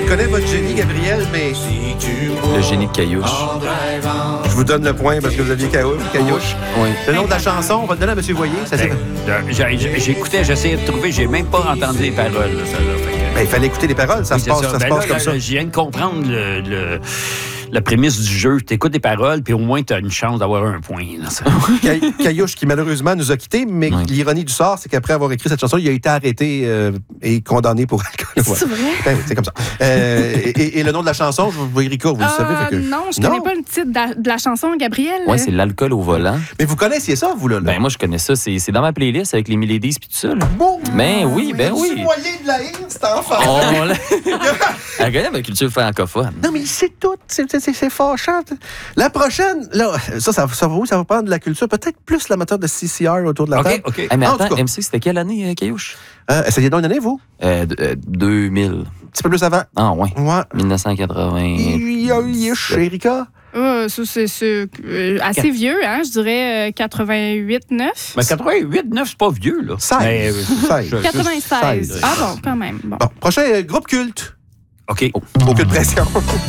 connais votre génie, Gabriel, mais Le génie de Caillouche. je vous donne le point parce que vous aviez Caillouche. Oui. Le nom de la chanson, on va le donner à M. Voyer. Ça, c'est... J'écoutais, j'essayais de trouver, j'ai même pas entendu les paroles, là, ça, là. Fait que- Ben, il fallait écouter les paroles, ça Oui, se c'est passe, ça. ça se Ben passe là, comme ça. Je viens de comprendre la prémisse du jeu. Tu écoutes les paroles, puis au moins, tu as une chance d'avoir un point. Là, ça. Caillouche, qui malheureusement nous a quittés, mais Oui. l'ironie du sort, c'est qu'après avoir écrit cette chanson, il a été arrêté et condamné pour alcool. C'est vrai? Ben oui, c'est comme ça. Et le nom de la chanson, Erika, vous le savez. Fait que... Non, je connais pas le titre de la chanson, Gabriel. Ouais, c'est l'alcool au volant. Mais vous connaissiez ça, vous, là? Ben, moi, je connais ça. C'est dans ma playlist avec les Miladies puis tout ça, là. Bon, Ben oui, ben Du oui. moyen de la haine, cet enfant. On l'a. Elle connaît ma culture francophone. Non, mais il sait tout. C'est fâchant. La prochaine, là, ça va prendre de la culture. Peut-être plus l'amateur de CCR autour de la table. OK. Mais En attends, tout cas. MC, c'était quelle année, Caillouche? Essayez donc une année, vous? 2000. Un petit peu plus avant. Ah, ouais. Ouais. 1980. Erika? Ça, c'est assez vieux, hein? Je dirais 88-9. Mais 88, 9, c'est pas vieux, là. 16. Mais, 16. 96. 16. Ah bon, quand même. Bon. Bon, prochain groupe culte. OK. Aucune pression.